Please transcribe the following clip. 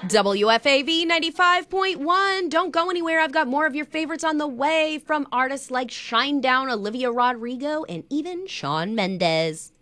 WFAV 95.1. Don't go anywhere. I've got more of your favorites on the way from artists like Shinedown, Olivia Rodrigo, and even Shawn Mendes.